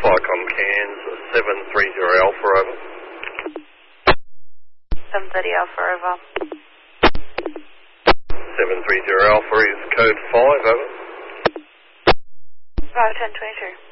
Flycom Cairns, 730 Alpha, over. 730 Alpha, over. 730 Alpha is code 5, over. 51022.